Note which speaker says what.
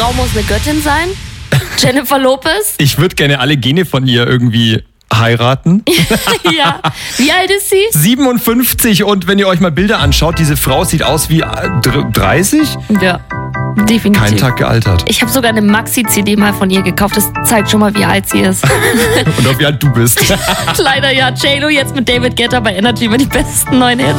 Speaker 1: Frau muss eine Göttin sein? Jennifer Lopez?
Speaker 2: Ich würde gerne alle Gene von ihr irgendwie heiraten.
Speaker 1: Ja. Wie alt ist sie?
Speaker 2: 57 und wenn ihr euch mal Bilder anschaut, diese Frau sieht aus wie 30.
Speaker 1: Ja, definitiv.
Speaker 2: Kein Tag gealtert.
Speaker 1: Ich habe sogar eine Maxi-CD mal von ihr gekauft. Das zeigt schon mal, wie alt sie ist.
Speaker 2: Und auch wie alt du bist.
Speaker 1: Leider ja. J-Lo jetzt mit David Guetta bei Energy über die besten neuen Hits.